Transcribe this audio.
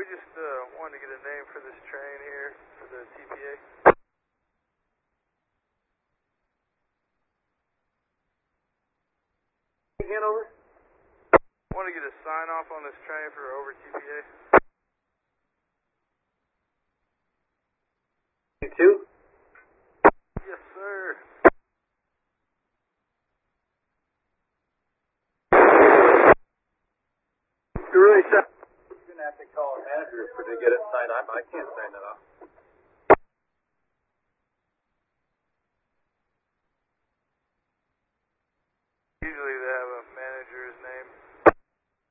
we just wanted to get a name for this train here for the TPA. Hanover? Want to get a sign off on this train for over TPA. You too? Yes, sir. You're really sad. You're going to have to call a manager to get it signed. I can't sign that off. Usually they have a